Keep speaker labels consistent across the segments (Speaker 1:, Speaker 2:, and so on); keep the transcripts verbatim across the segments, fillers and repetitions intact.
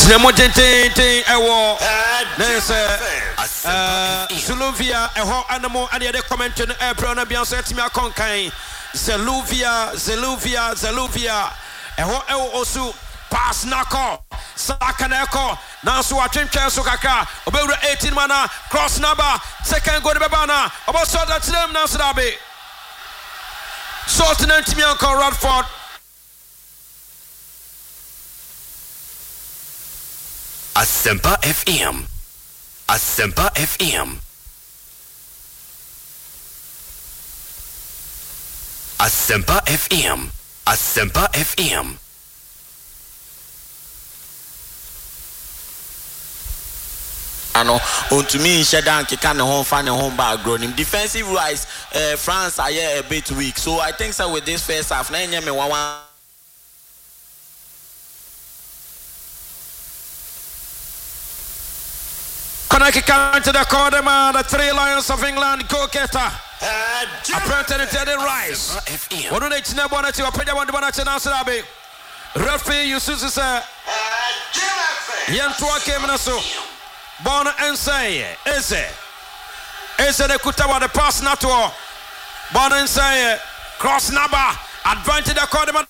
Speaker 1: Sinemo Tintin, Ewo, Nancy, Zuluvia, Eho Animal, and the other comment in April, and Beyonce Timia Conkai, Zeluvia, Zeluvia, Zeluvia, Eho Osu, Pass Nako, Sakaneko, Nansu Achim Sukaka, about eighteen mana, cross number, second go to Babana, about so that's them Nasabi. Sultan and Timianko Radford.
Speaker 2: Asempa F M. Asempa F M. Asempa F M. Asempa F M.
Speaker 3: Ano on to me Shedan kika ne home fan ne home bag grown him defensive wise uh, France are a bit weak, so I think so with this first half na nyame one one
Speaker 1: Konaki come to the corner man, the three Lions of England goalkeeper appointed Teddy Rice what do they know about it? Openya one one to answer abi referee Yusufu say Yentwa came na so Bona and say, is it? Is it a Kutawa the pass not to Bona and say, cross number, advantage the corner.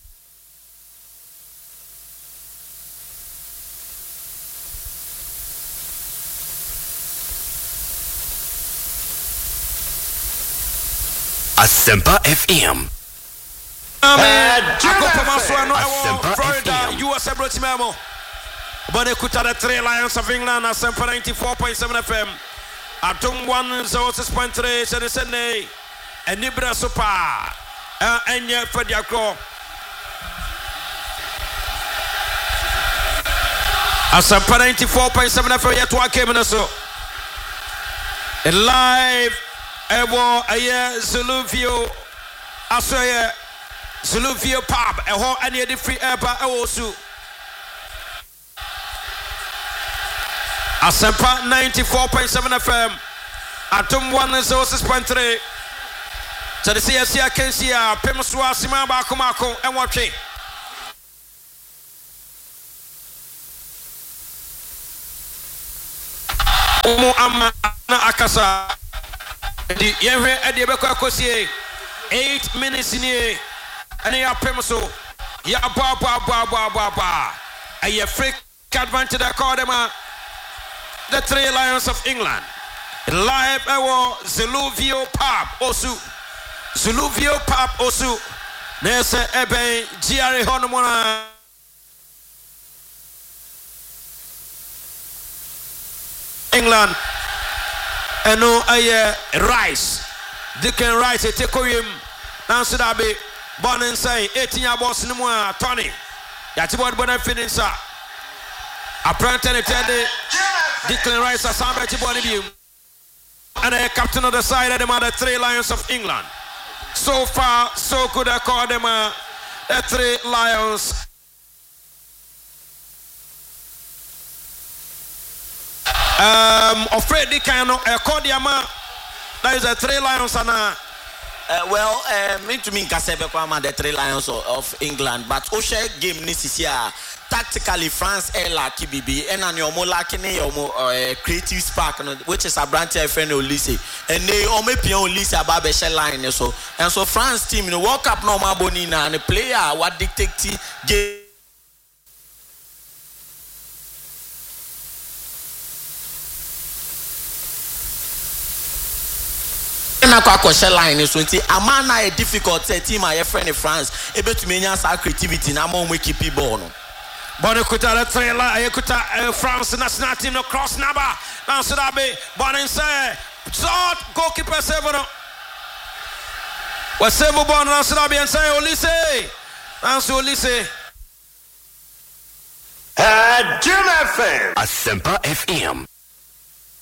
Speaker 2: Asempa F M.
Speaker 1: Asempa Florida, U S A British Memo. But they could have the three Lions of England at Semper ninety-four point seven F M. Atum one oh six point three, Sedesene, and Nibra Super, and yet for the Akro. At Semper ninety-four point seven F M, yet one came in so. And live, Ewo, a year, Zuluvio, Asoya, Zuluvio Pub, a whole any of the free air by Osu. Asempa ninety-four point seven F M. Atum one oh six point three. So the C S C can see a Pemswa Simaba Kumako and watch it. Umu Amma Akasa. The Yevre Ediabeko Kosie. Eight minutes in here. And they are Pemso. Ya ba ba ba ba ba ba. A ye freak advantage that called them. The three Lions of England. Live Ewo Zuluvio Pub Osu. Zuluvio Pub Osu. Nese Ebe Giari Honomona. England. Eno aye Rice. Dicken Rice a Tekoyim. Nancy Dabi. Born and say eighteen year boss no more Tony. Yatibod Bonafidinsa. Apprentice attended Declan Rice as Sambati Boniview. And a captain of the side of the mother three Lions of England. So far, so good. I call them uh, the three Lions. Um, afraid they cannot call them. That is the three Lions and uh,
Speaker 3: Uh, well, uh, me to me, Kasebe Kwama, the three Lions of, of England, but Oshe game this year. Tactically, France are lucky, B B, and on your more lucky, your more creative spark, which is a branch of friend Olise, and they all make pion Olise about the shell line, so and so France team, you know, walk up normal Bonina and a player what dictate game. Shell line is twenty. A man a difficult team. My friend in France, able to manage our creativity. Now, more we keep it born.
Speaker 1: Bonakuta the trailer, Ayukuta France national team no cross number. Now should I be Bonin say short goalkeeper seven. Was seven born now should I be and say Olise. Now so Olise.
Speaker 2: Uh Jim F M. Asempa F M.